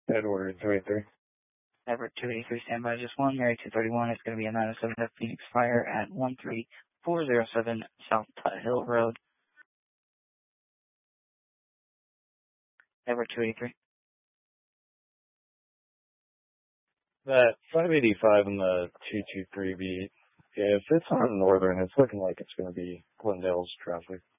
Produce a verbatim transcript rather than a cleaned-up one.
Edward two eighty-three. Edward two eighty-three, standby just one. Mary two thirty-one, it's going to be a nine oh seven F Phoenix Fire at one three four oh seven South Tut Hill Road. Edward two eighty-three. That five eighty-five and the two two three beat, yeah, if it's on Northern, it's looking like it's going to be Glendale's traffic.